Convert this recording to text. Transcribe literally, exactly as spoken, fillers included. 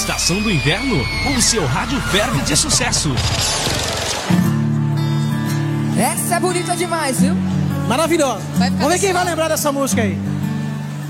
estação do inverno, o seu rádio ferve de sucesso. Essa é bonita demais, viu? Maravilhosa. Vamos ver quem vai lembrar dessa música aí.